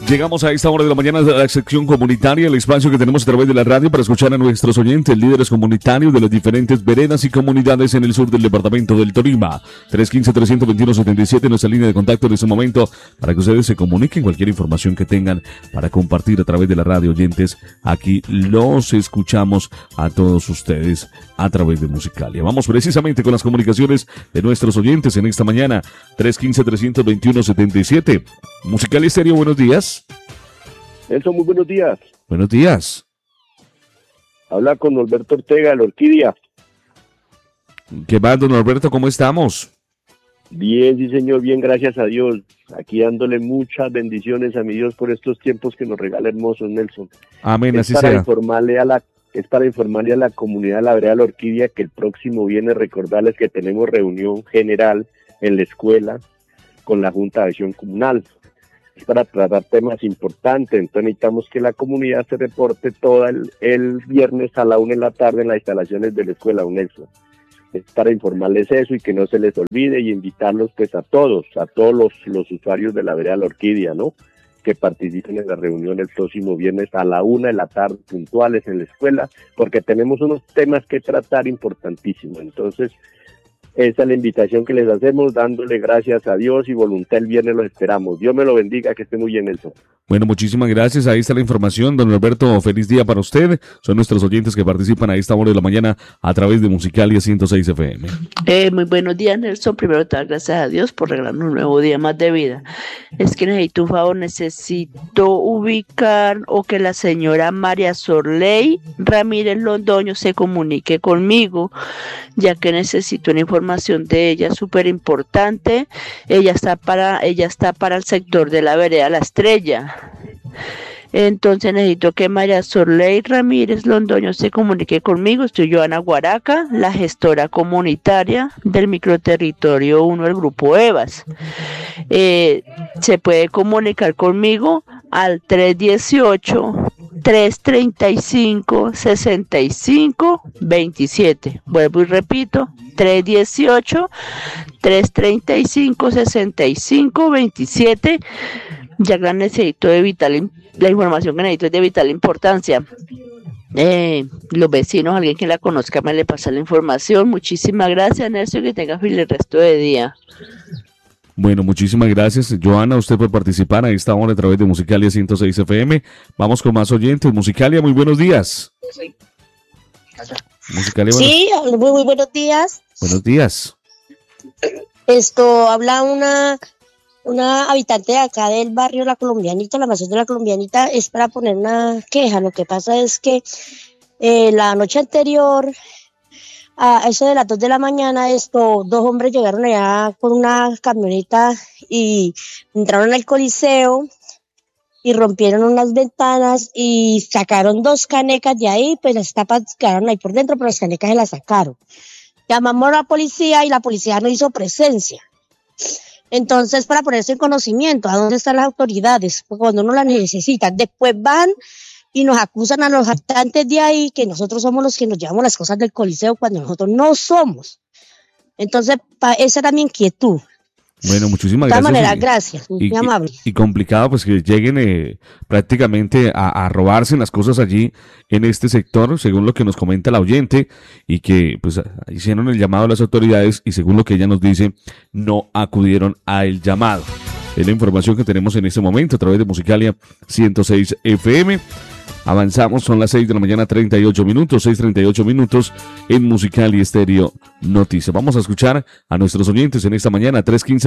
Llegamos a esta hora de la mañana de la sección comunitaria, el espacio que tenemos a través de la radio para escuchar a nuestros oyentes, líderes comunitarios de las diferentes veredas y comunidades en el sur del departamento del Tolima. 315-321-77, nuestra línea de contacto en este momento, para que ustedes se comuniquen cualquier información que tengan para compartir a través de la radio. Oyentes, aquí los escuchamos a todos ustedes a través de Musicalia. Vamos precisamente con las comunicaciones de nuestros oyentes en esta mañana. 315-321-77. Musicalia Estéreo, buenos días. Nelson, muy buenos días. Buenos días. Habla con Norberto Ortega de la Orquídea. ¿Qué más, don Norberto? ¿Cómo estamos? Bien, sí señor, bien, gracias a Dios. Aquí dándole muchas bendiciones a mi Dios por estos tiempos que nos regala hermosos, Nelson. Amén, así sea. Es para informarle a la comunidad de la vereda de la Orquídea que el próximo viernes recordarles que tenemos reunión general en la escuela con la Junta de Acción Comunal. Es para tratar temas importantes, entonces necesitamos que la comunidad se reporte todo el viernes a la 1:00 p.m. en las instalaciones de la escuela UNELSO. Es para informarles eso y que no se les olvide y invitarlos pues a todos los usuarios de la vereda de la Orquídea, ¿no? Que participen en la reunión el próximo viernes a la 1:00 p.m. puntuales en la escuela, porque tenemos unos temas que tratar importantísimos. Entonces, esa es la invitación que les hacemos, dándole gracias a Dios y voluntad. El viernes los esperamos. Dios me lo bendiga, que esté muy bien, Nelson. Bueno, muchísimas gracias. Ahí está la información. Don Alberto, feliz día para usted. Son nuestros oyentes que participan a esta hora de la mañana a través de Musicalia 106 FM. Muy buenos días, Nelson. Primero, te doy gracias a Dios por regalarnos un nuevo día más de vida. Es que necesito un favor, necesito ubicar o que la señora María Sorley Ramírez Londoño se comunique conmigo, ya que necesito una información de ella súper importante. Ella está para el sector de la vereda La Estrella. Entonces necesito que María Sorley Ramírez Londoño se comunique conmigo. Estoy Joana Guaraca, la gestora comunitaria del microterritorio 1 del Grupo EVAS. Se puede comunicar conmigo al 318-335-6527. Vuelvo y repito, 318-335-6527. Ya que necesito la información que necesito es de vital importancia. Los vecinos, alguien que la conozca, me le pasa la información. Muchísimas gracias, Nelson, que tenga feliz resto de día. Bueno, muchísimas gracias, Joana, usted por participar a esta hora a través de Musicalia 106 FM. Vamos con más oyentes. Musicalia, muy buenos días. Musicalia, sí, muy buenos días. Buenos días. Habla una habitante de acá del barrio La Colombianita, la mansión de La Colombianita. Es para poner una queja. Lo que pasa es que la noche anterior, a eso de las 2 de la mañana, dos hombres llegaron allá con una camioneta y entraron al Coliseo y rompieron unas ventanas y sacaron 2 canecas de ahí, pues las tapas quedaron ahí por dentro, pero las canecas se las sacaron. Llamamos a la policía y la policía no hizo presencia. Entonces, para ponerse en conocimiento, ¿a dónde están las autoridades? Porque cuando uno las necesita, después van y nos acusan a los habitantes de ahí que nosotros somos los que nos llevamos las cosas del Coliseo cuando nosotros no somos. Entonces, esa era mi inquietud. Bueno, muchísimas gracias. De todas maneras, gracias, muy amable. Y complicado, pues que lleguen prácticamente a robarse las cosas allí en este sector, según lo que nos comenta la oyente, y que pues hicieron el llamado a las autoridades y según lo que ella nos dice, no acudieron al llamado. Es la información que tenemos en este momento a través de Musicalia 106 FM. Avanzamos, son las 6 de la mañana, 6:38 minutos en Musicalia Estéreo Noticias. Vamos a escuchar a nuestros oyentes en esta mañana,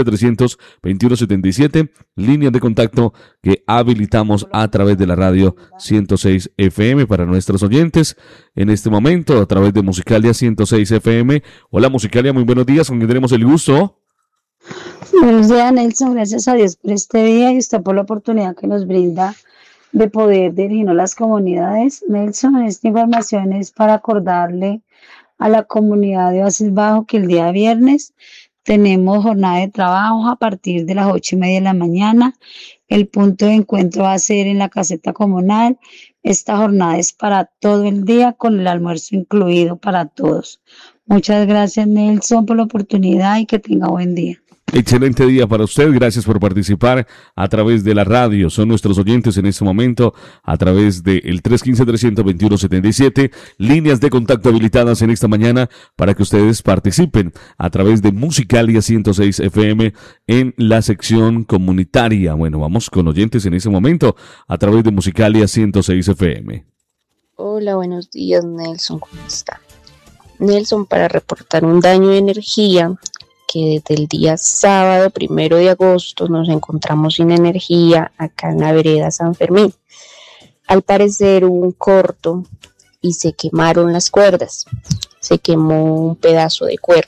315-321-77, líneas de contacto que habilitamos a través de la radio 106 FM para nuestros oyentes. En este momento, a través de Musicalia 106 FM. Hola Musicalia, muy buenos días, con quien tenemos el gusto. Buenos días, Nelson, gracias a Dios por este día y usted por la oportunidad que nos brinda de poder dirigirnos a las comunidades. Nelson, esta información es para acordarle a la comunidad de Oasis Bajo que el día viernes tenemos jornada de trabajo a partir de las 8:30 de la mañana. El punto de encuentro va a ser en la caseta comunal. Esta jornada es para todo el día con el almuerzo incluido para todos. Muchas gracias, Nelson, por la oportunidad y que tenga buen día. Excelente día para usted, gracias por participar a través de la radio, son nuestros oyentes en este momento a través del 315-321-77, líneas de contacto habilitadas en esta mañana para que ustedes participen a través de Musicalia 106 FM en la sección comunitaria. Bueno, vamos con oyentes en este momento a través de Musicalia 106 FM. Hola, buenos días, Nelson, ¿cómo está? Nelson, para reportar un daño de energía, que desde el día sábado 1 de agosto nos encontramos sin energía acá en la vereda San Fermín. Al parecer hubo un corto y se quemaron las cuerdas, se quemó un pedazo de cuerda.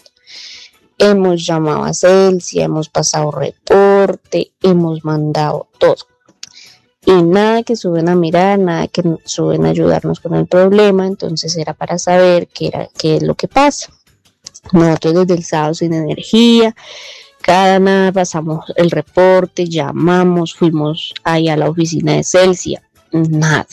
Hemos llamado a Celsia, hemos pasado reporte, hemos mandado todo. Y nada que suben a mirar, nada que suben a ayudarnos con el problema, entonces era para saber qué es lo que pasa. Nosotros desde el sábado sin energía, cada nada pasamos el reporte, llamamos, fuimos ahí a la oficina de Celsia, nada.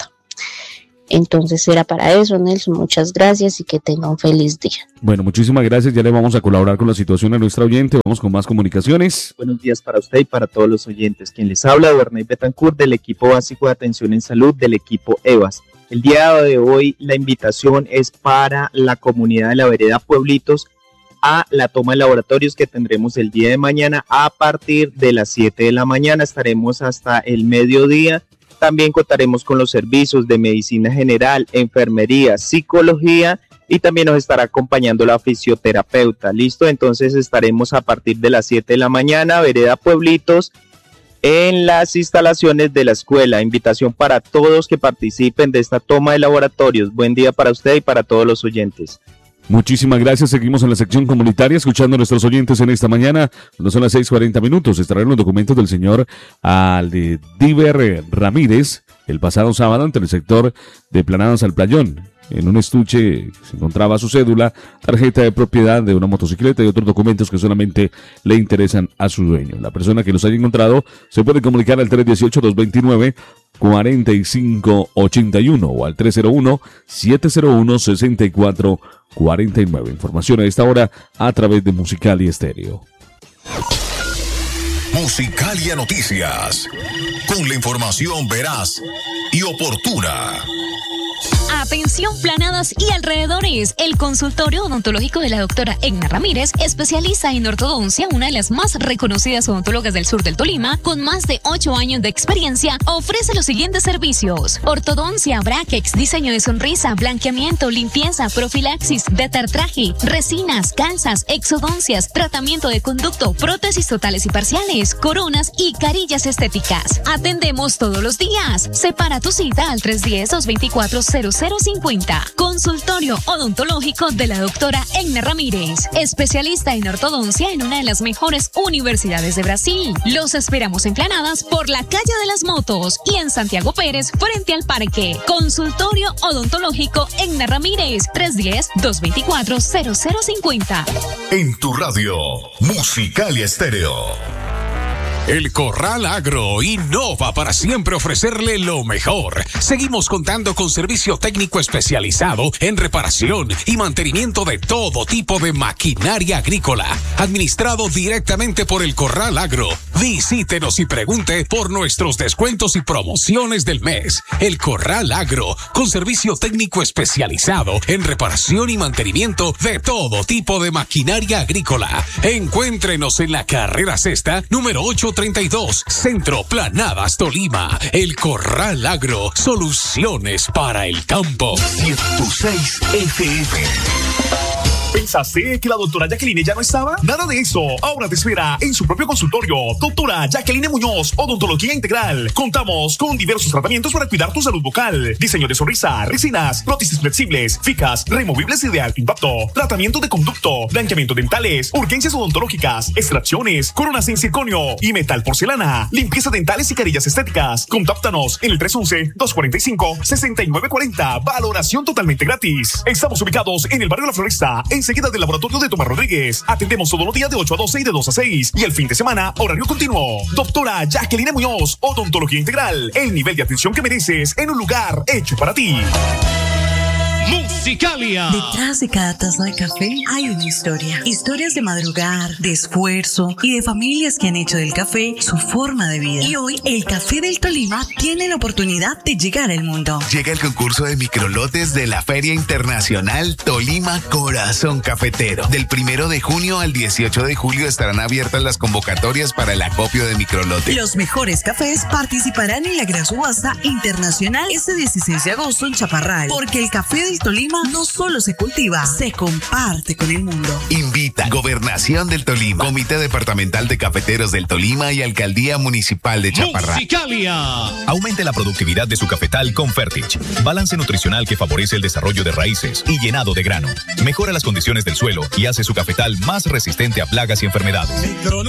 Entonces era para eso, Nelson, muchas gracias y que tenga un feliz día. Bueno, muchísimas gracias, ya le vamos a colaborar con la situación a nuestra oyente, vamos con más comunicaciones. Buenos días para usted y para todos los oyentes. Quien les habla, Bernay Betancourt, del equipo básico de atención en salud del equipo EVAS. El día de hoy la invitación es para la comunidad de la vereda Pueblitos a la toma de laboratorios que tendremos el día de mañana a partir de las 7 de la mañana. Estaremos hasta el mediodía. También contaremos con los servicios de medicina general, enfermería, psicología y también nos estará acompañando la fisioterapeuta. ¿Listo? Entonces estaremos a partir de las 7 de la mañana, vereda Pueblitos, en las instalaciones de la escuela. Invitación para todos que participen de esta toma de laboratorios. Buen día para usted y para todos los oyentes. Muchísimas gracias, seguimos en la sección comunitaria escuchando a nuestros oyentes en esta mañana, cuando son las 6:40, estarán los documentos del señor Aldiver Ramírez el pasado sábado entre el sector de Planadas al Playón. En un estuche se encontraba su cédula, tarjeta de propiedad de una motocicleta y otros documentos que solamente le interesan a su dueño. La persona que los haya encontrado se puede comunicar al 318-229-4581 o al 301-701-6449. Información a esta hora a través de Musicalia Estéreo. Musicalia Noticias, con la información veraz y oportuna. Atención, Planadas y alrededores. El consultorio odontológico de la doctora Egna Ramírez, especialista en ortodoncia, una de las más reconocidas odontólogas del sur del Tolima, con más de 8 años de experiencia, ofrece los siguientes servicios: ortodoncia, brackets, diseño de sonrisa, blanqueamiento, limpieza, profilaxis, detartraje, resinas, calzas, exodoncias, tratamiento de conducto, prótesis totales y parciales, coronas y carillas estéticas. Atendemos todos los días. Separa tu cita al 310-224-0050. Consultorio odontológico de la doctora Egna Ramírez, especialista en ortodoncia en una de las mejores universidades de Brasil. Los esperamos en Planadas por la calle de las Motos y en Santiago Pérez frente al parque. Consultorio odontológico Egna Ramírez, 310-224-0050. En tu radio, Musicalia Estéreo. El Corral Agro innova para siempre ofrecerle lo mejor. Seguimos contando con servicio técnico especializado en reparación y mantenimiento de todo tipo de maquinaria agrícola, administrado directamente por el Corral Agro. Visítenos y pregunte por nuestros descuentos y promociones del mes. El Corral Agro, con servicio técnico especializado en reparación y mantenimiento de todo tipo de maquinaria agrícola. Encuéntrenos en la carrera sexta, número 832, Centro Planadas, Tolima. El Corral Agro, soluciones para el campo. 106 FM. ¿Pensaste que la doctora Jacqueline ya no estaba? Nada de eso. Ahora te espera en su propio consultorio. Doctora Jacqueline Muñoz, Odontología Integral. Contamos con diversos tratamientos para cuidar tu salud bucal. Diseño de sonrisa, resinas, prótesis flexibles, fijas, removibles y de alto impacto. Tratamiento de conducto, blanqueamiento dentales, urgencias odontológicas, extracciones, coronas en circonio y metal porcelana. Limpieza dentales y carillas estéticas. Contáctanos en el 311-245-6940. Valoración totalmente gratis. Estamos ubicados en el barrio La Floresta, enseguida del laboratorio de Tomás Rodríguez. Atendemos todos los días de 8 a 12 y de 2 a 6. Y el fin de semana, horario continuo. Doctora Jacqueline Muñoz, Odontología Integral. El nivel de atención que mereces en un lugar hecho para ti. Musicalia. Detrás de cada taza de café hay una historia. Historias de madrugar, de esfuerzo y de familias que han hecho del café su forma de vida. Y hoy el Café del Tolima tiene la oportunidad de llegar al mundo. Llega el concurso de microlotes de la Feria Internacional Tolima Corazón Cafetero. Del 1 de junio al 18 de julio estarán abiertas las convocatorias para el acopio de microlotes. Los mejores cafés participarán en la gran subasta internacional este 16 de agosto en Chaparral. Porque el café del Tolima no solo se cultiva, se comparte con el mundo. Invita Gobernación del Tolima, Comité Departamental de Cafeteros del Tolima y Alcaldía Municipal de Chaparral. Musicalia. Aumente la productividad de su cafetal con Fertich. Balance nutricional que favorece el desarrollo de raíces y llenado de grano. Mejora las condiciones del suelo y hace su cafetal más resistente a plagas y enfermedades.